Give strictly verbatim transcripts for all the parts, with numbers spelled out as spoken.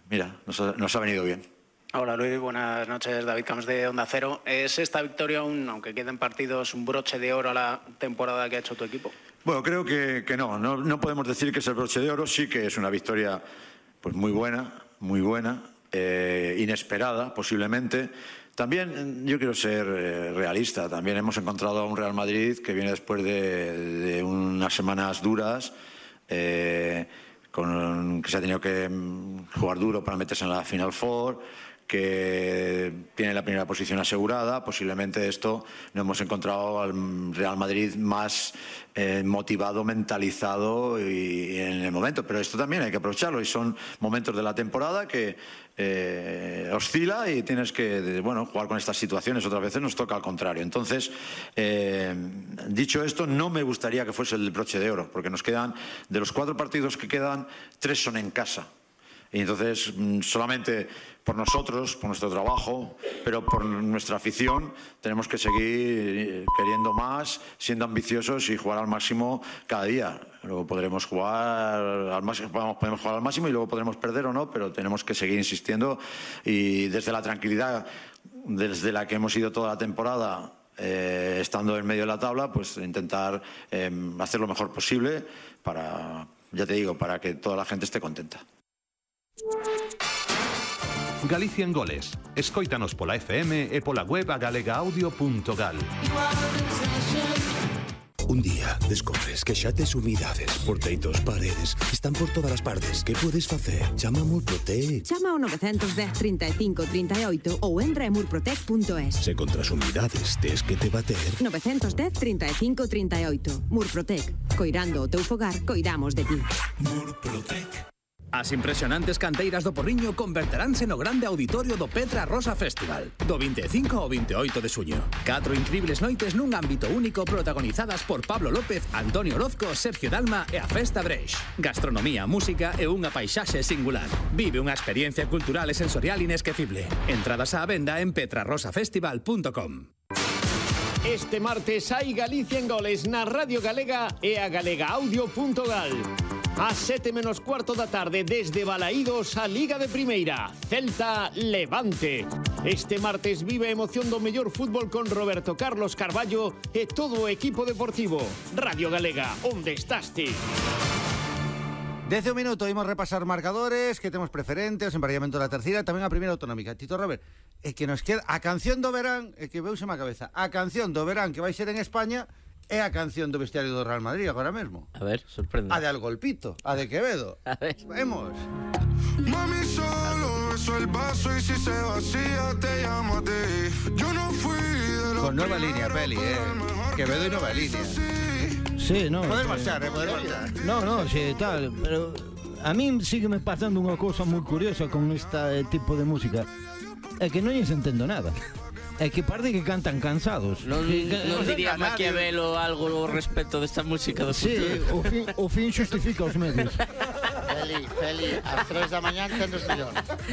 mira, nos ha, nos ha venido bien. Hola Luis, buenas noches, David Camps de Onda Cero. ¿Es esta victoria, un, aunque queden partidos, un broche de oro a la temporada que ha hecho tu equipo? Bueno, creo que, que no, no, no podemos decir que es el broche de oro, sí que es una victoria pues muy buena, muy buena, eh, inesperada posiblemente. También yo quiero ser eh, realista, también hemos encontrado a un Real Madrid que viene después de, de unas semanas duras, eh, con, que se ha tenido que jugar duro para meterse en la Final Four, que tiene la primera posición asegurada. Posiblemente esto no hemos encontrado al Real Madrid más eh, motivado, mentalizado y, y en el momento, pero esto también hay que aprovecharlo y son momentos de la temporada que eh, oscila y tienes que bueno, jugar con estas situaciones. Otras veces nos toca al contrario. Entonces, eh, dicho esto, no me gustaría que fuese el broche de oro, porque nos quedan, de los cuatro partidos que quedan, tres son en casa. Y entonces, solamente por nosotros, por nuestro trabajo, pero por nuestra afición, tenemos que seguir queriendo más, siendo ambiciosos y jugar al máximo cada día. Luego podremos jugar al máximo, podemos jugar al máximo y luego podremos perder o no, pero tenemos que seguir insistiendo y desde la tranquilidad desde la que hemos ido toda la temporada, eh, estando en medio de la tabla, pues intentar eh, hacer lo mejor posible para, ya te digo, para que toda la gente esté contenta. Galicia en Goles. Escóitanos pola F M e pola web a galega audio punto gal. Un día descobres que xa tes umidades, porteitos, paredes, están por todas as partes. Que podes facer? Chama a Murprotec. Chama ao nove un cero, trinta e cinco, trinta e oito ou entra en murprotec punto es. Se contra as umidades tes que te bater. nove un cero, trinta e cinco, trinta e oito. Murprotec. Coirando o teu fogar, coidamos de ti. Murprotec. As impresionantes canteiras do Porriño converteránse no grande auditorio do Petra Rosa Festival, do vinte e cinco ao vinte e oito de xuño. Catro incribles noites nun ámbito único protagonizadas por Pablo López, Antonio Orozco, Sergio Dalma e a Festa Breix. Gastronomía, música e unha paisaxe singular. Vive unha experiencia cultural e sensorial inesquecible. Entradas á venda en petra rosa festival punto com. Este martes hai Galicia en Goles na Radio Galega e a galega audio punto gal. A sete menos cuarto da tarde desde Balaídos a Liga de Primeira. Celta Levante. Este martes vive a emoción do mellor fútbol con Roberto Carlos Carballo e todo o equipo deportivo. Radio Galega, onde estás ti? Dece un minuto, imos repasar marcadores, que temos preferentes, o emparellamento da terceira, tamén a primeira autonómica. Tito Robert, é que nos queda a canción do verán, é que veuse má cabeza, a canción do verán que vai ser en España é a canción do vestiario do Real Madrid agora mesmo. A ver, sorprende. A de Algolpito, a de Quevedo. A ver. Vemos. Mami, solo beso el vaso y si se vacía te llamo a ti. Yo no fui de los Con nueva línea, Peli, eh. Quevedo y nueva línea. Sí, no. Podes eh, marchar, eh, podes marchar. No, no, sí, tal, pero a mí sigue me pasando unha cousa moi curiosa con este tipo de música. É que non lles entendo nada. É que parece que cantan cansados. Non, que, non diría Maquiavelo algo respecto desta música do sí, futuro? o fin, o fin xustifica os medios. Feli, Feli, ás tres da mañán tendes millón.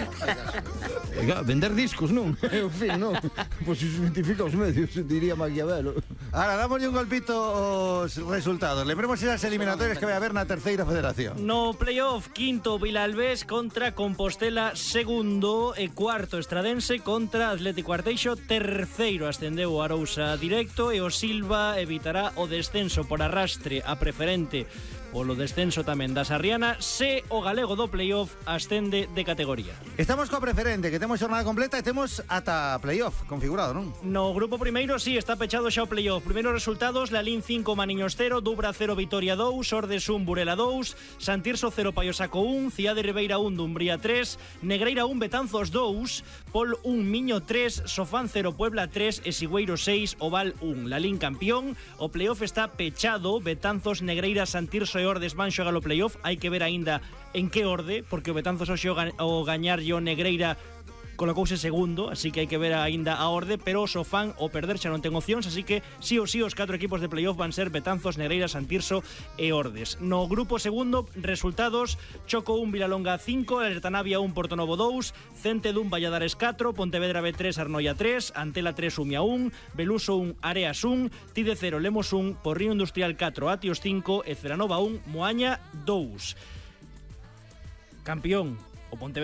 Vender discos, non? É o fin, non? Pois se xustifica os medios, diría Maquiavelo. Ahora, damoslle un golpito aos resultados. Lembremos esas eliminatorias que vai haber na terceira federación. No playoff, quinto Vilalbés contra Compostela, segundo e cuarto Estradense contra Atlético Arteixo, terceiro ascendeu o Arousa directo e o Silva evitará o descenso por arrastre a preferente polo descenso tamén da Sarriana se o galego do playoff ascende de categoría. Estamos coa preferente, que temos jornada completa e temos ata playoff configurado, non? No grupo primeiro, sí, está pechado xa o playoff. Primeiros resultados, Lalín cinco, Maniños cero, Dubra cero, Vitoria dous, Ordes un, Burela dous, Santirso cero, Paiosaco un, Cidade Ribeira un, Dumbría tres, Negreira un, Betanzos dous, Pol un, Miño tres, Sofán cero, Puebla tres e Sigüeiro seis, Oval un. Lalín campeón, o playoff está pechado, Betanzos, Negreira, Santirso e Ordes van xogar o playoff, hai que ver aínda en que orde, porque o Betanzos hoxe o gañar yo Negreira colocouse segundo, así que hai que ver aínda a orde, pero o Sofán o perder xa non ten opcións, así que sí ou sí os catro equipos de playoff van ser Betanzos, Negreira, Santirso e Ordes. No grupo segundo, resultados: Choco un, Vilalonga cinco, Alertanavia un, Portonovo dous, Cente dun, Valladares catro, Pontevedra B tres, Arnoia tres, Antela tres, Umia un, Beluso un, Areas un, Tide cero, Lemos un, Porriño Industrial catro, Atios cinco e Ceranova un, Moaña dous. Campeón o Pontevedra